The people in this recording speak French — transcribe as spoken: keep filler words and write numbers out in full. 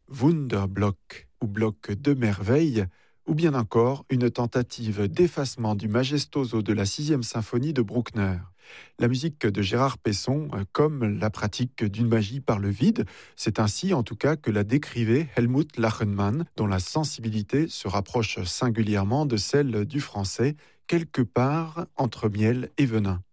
Wunderblock ou bloc de merveille, ou bien encore une tentative d'effacement du majestoso de la sixième symphonie de Bruckner. La musique de Gérard Pesson comme la pratique d'une magie par le vide, c'est ainsi en tout cas que la décrivait Helmut Lachenmann, dont la sensibilité se rapproche singulièrement de celle du français, quelque part entre miel et venin.